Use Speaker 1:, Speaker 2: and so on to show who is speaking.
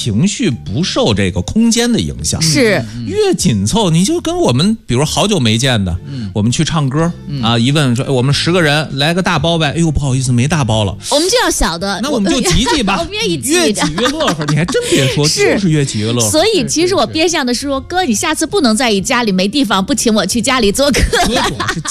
Speaker 1: 情绪不受这个空间的影响。
Speaker 2: 是
Speaker 1: 越紧凑，你就跟我们比如好久没见的，我们去唱歌啊，一问说我们10个人来个大包呗，哎呦不好意思没大包了，
Speaker 2: 我们就要小的，
Speaker 1: 那我们就挤挤吧，
Speaker 2: 我们愿意挤
Speaker 1: 越挤越乐呵。你还真别说，就是越挤越乐呵。
Speaker 2: 所以其实我变相的说，哥，你下次不能在意家里没地方，不请我去家里做客。
Speaker 1: 哥总是